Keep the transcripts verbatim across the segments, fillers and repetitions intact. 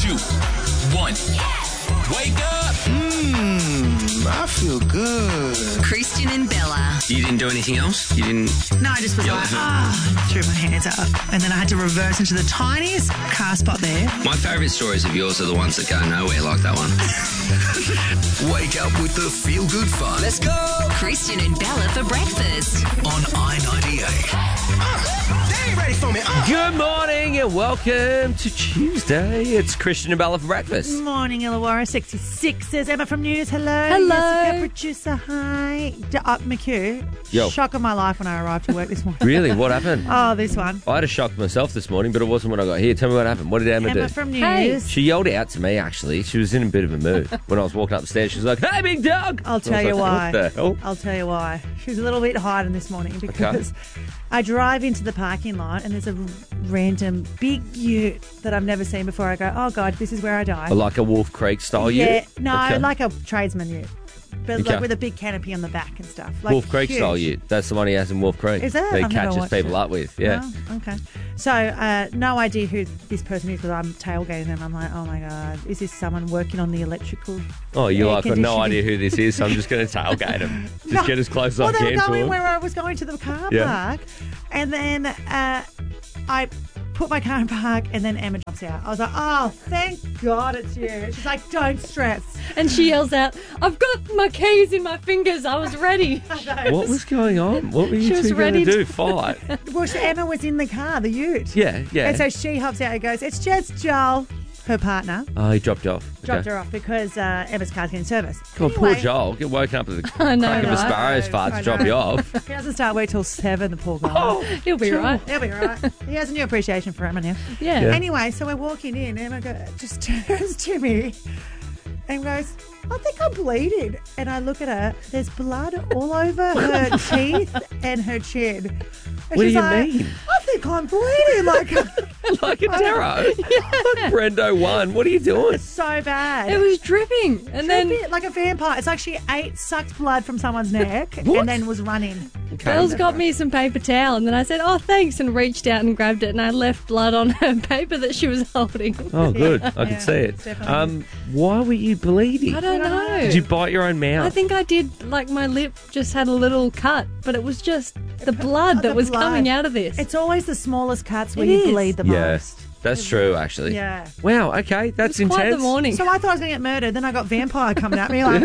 two, one. Wake up! Mmm, I feel good. Christian and Bella. You didn't do anything else? You didn't... No, I just was Yeah, like, wasn't it? ah, threw my hands up. And then I had to reverse into the tiniest car spot there. My favourite stories of yours are the ones that go nowhere, like that one. Wake up with the feel-good fun. Let's go! Christian and Bella for breakfast. On I ninety-eight. They ain't ready for me. Uh. Good morning and welcome to Tuesday. It's Christian and Bella for breakfast. Morning, Illawarra sixty-six. Says Emma from News. Hello. Hello. Jessica, producer. Hi. D- uh, McHugh. Yo. Shock of my life when I arrived to work this morning. Really? What happened? Oh, this one. I had a shock myself this morning, but it wasn't when I got here. Tell me what happened. What did Emma, Emma do? from Hey. News. She yelled out to me, actually. She was in a bit of a mood. When I was walking up the stairs, she was like, "Hey, big dog!" I'll And I tell was you like, why. What the hell? I'll tell you why. She was a little bit hiding this morning because I drive into the parking lot and there's a random big ute that I've never seen before. I go, oh, God, this is where I die. Like a Wolf Creek style yeah, ute? no, Okay. like a tradesman ute. But Okay. like with a big canopy on the back and stuff. Like Wolf Creek huge. style ute. That's the one he has in Wolf Creek. Is that? That he I've never catches watched people it. up with. Yeah. Oh, okay. So, uh, no idea who this person is, but I'm tailgating them. I'm like, oh my God, is this someone working on the electrical? Oh, you're air like, I've no conditioning? idea who this is, so I'm just going to tailgate him. Just No. get as close as well, I they can were to going him. where I was going to the car Yeah. park, and then uh, I put my car in park, and then Emma jumps out. I was like, oh, thank God it's you. She's like, don't stress. And she yells out, "I've got my keys in my fingers. I was ready." What was going on? What were you She was two going to ready to- do? Fight? Well, she, Emma was in the car, the ute. Yeah, yeah. And so she hops out and goes, it's just Joel, her partner, Oh, he dropped you off. dropped Okay. her off because uh, Emma's car's getting serviced. God, poor Anyway, Joel. Get woken up with the I know, crack of right? asparagus fart I to drop know. you off. He doesn't start work till seven, the poor guy. Oh, He'll be right. He'll be all right. He has a new appreciation for Emma now. Yeah. Yeah. Anyway, so we're walking in. Emma go, just turns to me and goes, I think I'm bleeding. And I look at her. There's blood all over her teeth and her chin. And What do she's you like, mean? I think I'm bleeding. Like, Like a tarot. Like Brendo one. What are you doing? so bad. It was dripping. And then Drippy, like a vampire. It's like she ate, sucked blood from someone's neck What? and then was running. Belle's got me some paper towel. And then I said, oh, thanks, and reached out and grabbed it. And I left blood on her paper that she was holding. Oh, good. I Yeah, can see it. definitely. Um, why were you bleeding? I don't know. Did you bite your own mouth? I think I did, like my lip just had a little cut, but it was just the blood the that was blood. coming out of this. It's always the smallest cuts where It you is. bleed the Yeah, most. that's true, actually. Yeah. Wow, okay, that's It's quite intense. the morning. So I thought I was going to get murdered. Then I got vampire coming at me like,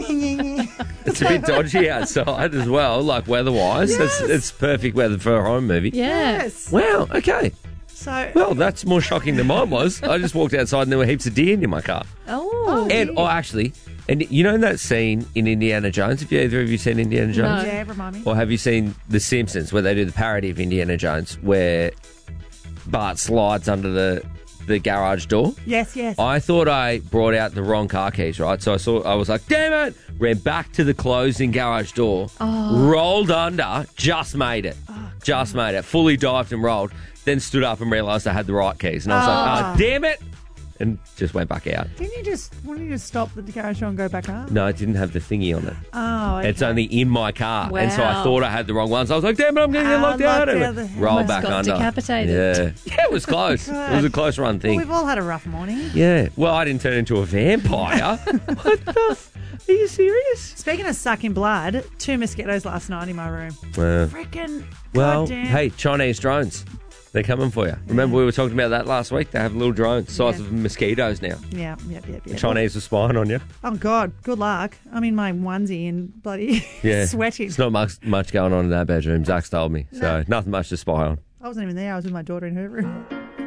It's a bit dodgy outside as well, like weather-wise. Yes. It's, it's perfect weather for a home movie. yeah. yes. Wow, okay. So, Well, that's more shocking than mine was. I just walked outside and there were heaps of deer in my car. Oh. And, oh, actually, and you know that scene in Indiana Jones? Have you either of you seen Indiana Jones? No. yeah, remind me. Or have you seen The Simpsons, where they do the parody of Indiana Jones, where Bart slides under the the garage door? Yes, yes. I thought I brought out the wrong car keys, right? So I saw, I was like, damn it! Ran back to the closing garage door, rolled under, just made it. just made it. Fully dived and rolled. Then stood up and realised I had the right keys. And I was like, oh, damn it! And just went back out. Didn't you just, wouldn't you just stop the garage door and go back up? No, it didn't have the thingy on it. Oh, okay. It's only in my car. And so I Wow. thought I had the wrong ones. I was like, damn it, I'm going to get Ah, locked out. locked And out the- roll Almost back got under. decapitated. Yeah. Yeah, it was close. It was a close run Well, thing. we've all had a rough morning. Yeah. Well, I didn't turn into a vampire. What the f- Are you serious? Speaking of sucking blood, two mosquitoes last night in my room. Well, Freaking well goddamn. hey, Chinese drones. They're coming for you. Remember we were talking about that last week? They have little drones, size Yeah. of mosquitoes now. Yeah, yep, yep, The yep. Chinese are spying on you. Oh, God, good luck. I'm in my onesie and bloody Yeah. sweating. It's not much, much going on in that bedroom. Zach's told me. So nothing much to spy on. I wasn't even there. I was with my daughter in her room.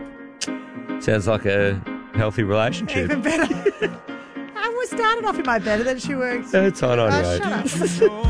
Sounds like a healthy relationship. Even better. I was started off in my bed and then she works. It's on Oh, on shut up.